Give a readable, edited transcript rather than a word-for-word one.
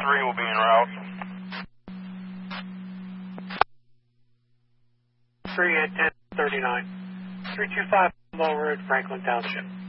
3 will be en route. 3 at 1039. 325 Lower Road, Franklin Township.